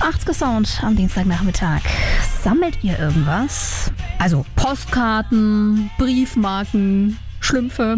80er Sound am Dienstagnachmittag. Sammelt ihr irgendwas? Also Postkarten, Briefmarken, Schlümpfe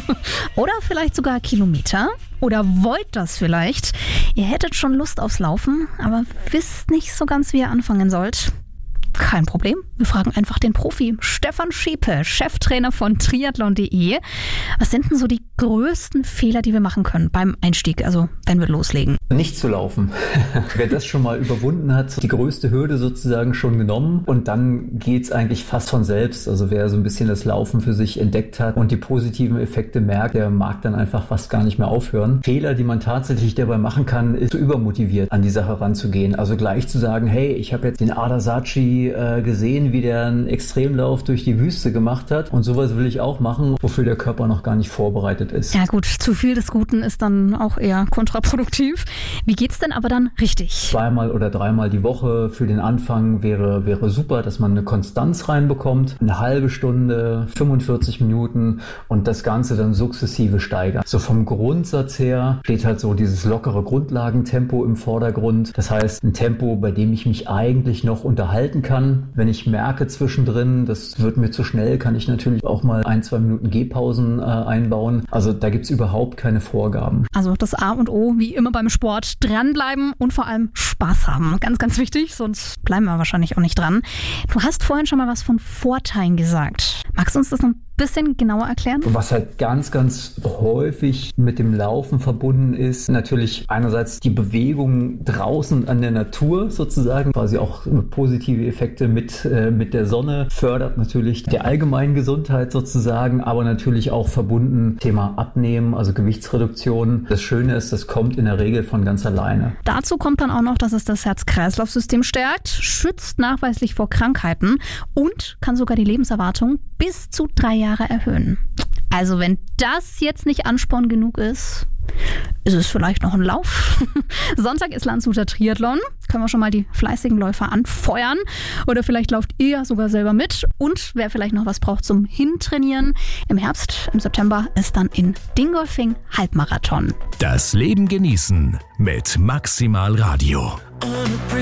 oder vielleicht sogar Kilometer? Oder wollt das vielleicht? Ihr hättet schon Lust aufs Laufen, aber wisst nicht so ganz, wie ihr anfangen sollt. Kein Problem, wir fragen einfach den Profi Stefan Schepe, Cheftrainer von triathlon.de. Was sind denn so die größten Fehler, die wir machen können beim Einstieg, also wenn wir loslegen? Nicht zu laufen. Wer das schon mal überwunden hat, die größte Hürde sozusagen schon genommen und dann geht's eigentlich fast von selbst. Also wer so ein bisschen das Laufen für sich entdeckt hat und die positiven Effekte merkt, der mag dann einfach fast gar nicht mehr aufhören. Fehler, die man tatsächlich dabei machen kann, ist zu übermotiviert an die Sache ranzugehen. Also gleich zu sagen, hey, ich habe jetzt den Ardar Saci gesehen, wie der einen Extremlauf durch die Wüste gemacht hat und sowas will ich auch machen, wofür der Körper noch gar nicht vorbereitet ist. Ja gut, zu viel des Guten ist dann auch eher kontraproduktiv. Wie geht's denn aber dann richtig? 2-mal oder 3-mal die Woche für den Anfang wäre super, dass man eine Konstanz reinbekommt. Eine halbe Stunde, 45 Minuten und das Ganze dann sukzessive steigern. So vom Grundsatz her steht halt so dieses lockere Grundlagentempo im Vordergrund. Das heißt, ein Tempo, bei dem ich mich eigentlich noch unterhalten kann. Wenn ich merke zwischendrin, das wird mir zu schnell, kann ich natürlich auch mal 1-2 Minuten Gehpausen einbauen. Also da gibt's überhaupt keine Vorgaben. Also das A und O, wie immer beim Sport, dranbleiben und vor allem Spaß haben. Ganz, ganz wichtig, sonst bleiben wir wahrscheinlich auch nicht dran. Du hast vorhin schon mal was von Vorteilen gesagt. Magst du uns das noch ein bisschen genauer erklären? Was halt ganz, ganz häufig mit dem Laufen verbunden ist, natürlich einerseits die Bewegung draußen an der Natur sozusagen, quasi auch positive Effekte mit der Sonne, fördert natürlich die allgemeine Gesundheit sozusagen, aber natürlich auch verbunden Thema Abnehmen, also Gewichtsreduktion. Das Schöne ist, das kommt in der Regel von ganz alleine. Dazu kommt dann auch noch, dass es das Herz-Kreislauf-System stärkt, schützt nachweislich vor Krankheiten und kann sogar die Lebenserwartung bis zu 3 Jahre erhöhen. Also wenn das jetzt nicht Ansporn genug ist es vielleicht noch ein Lauf. Sonntag ist Landshuter Triathlon. Können wir schon mal die fleißigen Läufer anfeuern. Oder vielleicht lauft ihr ja sogar selber mit. Und wer vielleicht noch was braucht zum Hintrainieren, im Herbst, im September ist dann in Dingolfing Halbmarathon. Das Leben genießen mit Maximal Radio.